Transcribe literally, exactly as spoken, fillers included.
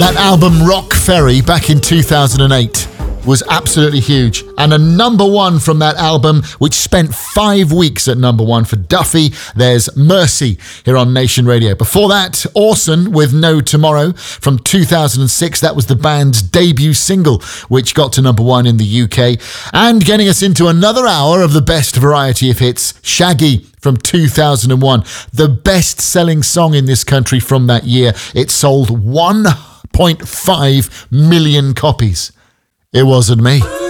That album Rock Ferry back in two thousand eight was absolutely huge. And a number one from that album, which spent five weeks at number one for Duffy, there's Mercy here on Nation Radio. Before that, Orson with No Tomorrow from two thousand six. That was the band's debut single, which got to number one in the U K. And getting us into another hour of the best variety of hits, Shaggy from two thousand one. The best-selling song in this country from that year. It sold one point five million copies. It wasn't me.